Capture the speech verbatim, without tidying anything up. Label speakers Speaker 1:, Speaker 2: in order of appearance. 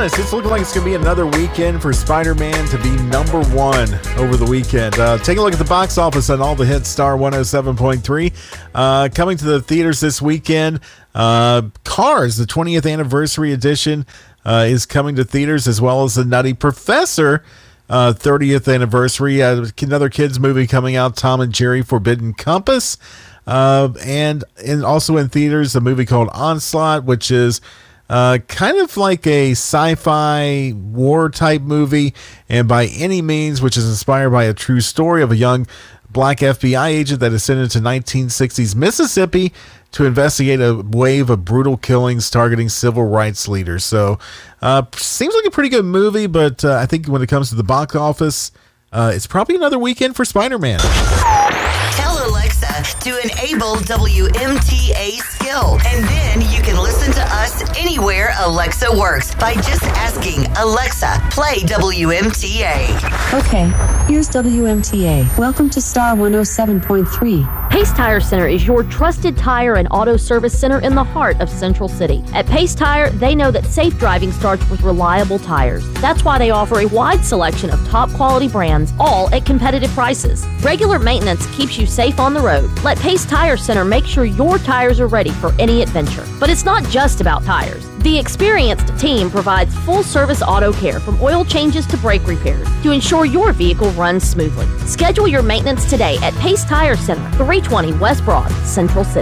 Speaker 1: honest, it's looking like it's going to be another weekend for Spider-Man to be number one over the weekend. Uh, take a look at the box office on all the hits, Star one oh seven point three. Uh, coming to the theaters this weekend, uh, Cars, the twentieth anniversary edition, uh, is coming to theaters, as well as the Nutty Professor uh, thirtieth anniversary. Uh, another kids movie coming out, Tom and Jerry Forbidden Compass. Uh, and, and also in theaters, a movie called Onslaught, which is Uh, kind of like a sci-fi war type movie, and by any means, which is inspired by a true story of a young black F B I agent that is sent into nineteen sixties Mississippi to investigate a wave of brutal killings targeting civil rights leaders. So, uh, seems like a pretty good movie, but uh, I think when it comes to the box office, uh, it's probably another weekend for Spider-Man.
Speaker 2: Tell Alexa to enable W M T A skill, and then you can listen to us anywhere Alexa works by just asking Alexa, play W M T A.
Speaker 3: Okay, here's W M T A. Welcome to Star one oh seven point three.
Speaker 4: Pace Tire Center is your trusted tire and auto service center in the heart of Central City. At Pace Tire, they know that safe driving starts with reliable tires. That's why they offer a wide selection of top quality brands, all at competitive prices. Regular maintenance keeps you safe on the road. Let Pace Tire Center make sure your tires are ready for any adventure. But it's not just about tires. The experienced team provides full-service auto care, from oil changes to brake repairs, to ensure your vehicle runs smoothly. Schedule your maintenance today at Pace Tire Center, three twenty West Broad, Central City.